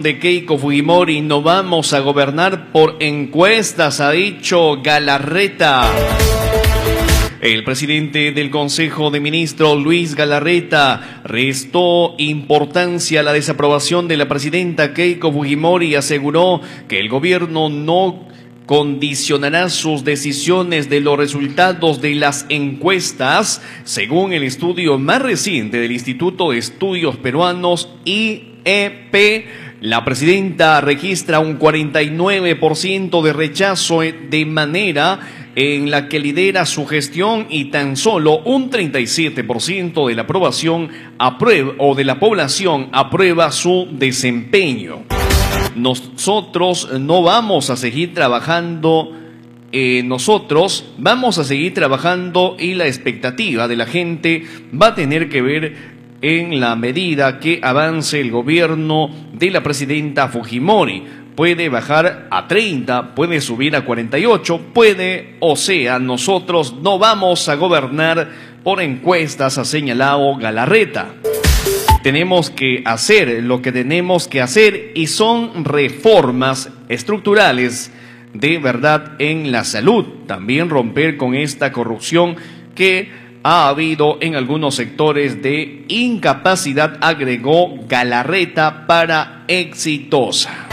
de Keiko Fujimori, no vamos a gobernar por encuestas, ha dicho Galarreta. El presidente del Consejo de Ministros, Luis Galarreta, restó importancia a la desaprobación de la presidenta Keiko Fujimori y aseguró que el gobierno no condicionará sus decisiones de los resultados de las encuestas, según el estudio más reciente del Instituto de Estudios Peruanos, IEP. La presidenta registra un 49% de rechazo, de manera en la que lidera su gestión, y tan solo un 37% de la aprobación aprueba, o de la población aprueba su desempeño. Nosotros no vamos a seguir trabajando, nosotros vamos a seguir trabajando, y la expectativa de la gente va a tener que ver en la medida que avance el gobierno de la presidenta Fujimori. Puede bajar a 30, puede subir a 48, nosotros no vamos a gobernar por encuestas, ha señalado Galarreta. Tenemos que hacer lo que tenemos que hacer, y son reformas estructurales de verdad en la salud. También romper con esta corrupción que ha habido en algunos sectores de incapacidad, agregó Galarreta, para exitosa.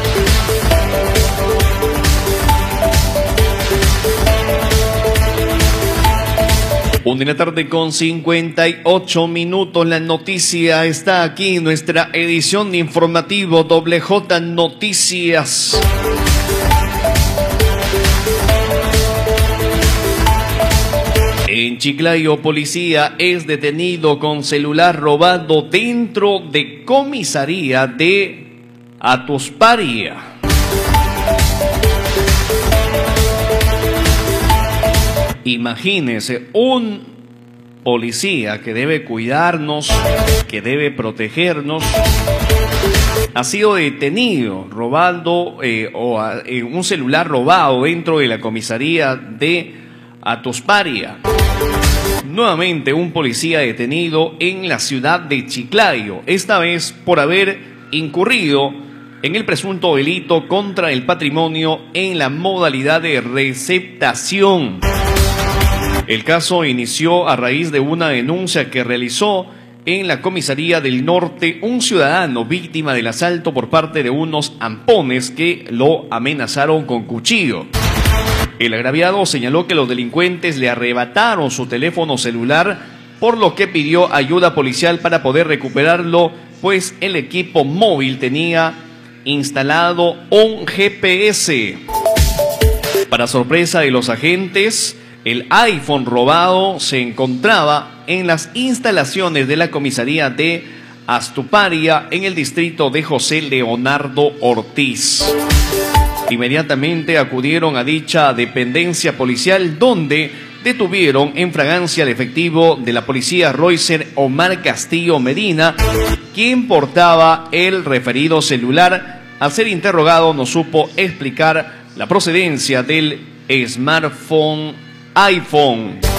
Una de la tarde con 58 minutos. La noticia está aquí, nuestra edición de informativo WJ Noticias. En Chiclayo, policía es detenido con celular robado dentro de comisaría de Atusparia. Imagínense, un policía que debe cuidarnos, que debe protegernos, ha sido detenido robando un celular robado dentro de la comisaría de Atusparia. Nuevamente un policía detenido en la ciudad de Chiclayo, esta vez por haber incurrido en el presunto delito contra el patrimonio en la modalidad de receptación. El caso inició a raíz de una denuncia que realizó en la comisaría del Norte un ciudadano víctima del asalto por parte de unos ampones que lo amenazaron con cuchillo. El agraviado señaló que los delincuentes le arrebataron su teléfono celular, por lo que pidió ayuda policial para poder recuperarlo, pues el equipo móvil tenía instalado un GPS. Para sorpresa de los agentes, el iPhone robado se encontraba en las instalaciones de la comisaría de Astuparia, en el distrito de José Leonardo Ortiz. Inmediatamente acudieron a dicha dependencia policial, donde detuvieron en fragancia al efectivo de la policía Roycer Omar Castillo Medina, quien portaba el referido celular. Al ser interrogado no supo explicar la procedencia del smartphone iPhone.